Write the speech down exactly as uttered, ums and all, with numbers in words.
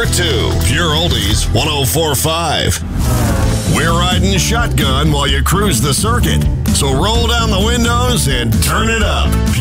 number two. Pure Oldies one oh four point five. We're riding shotgun while you cruise the circuit. So roll down the windows and turn it up.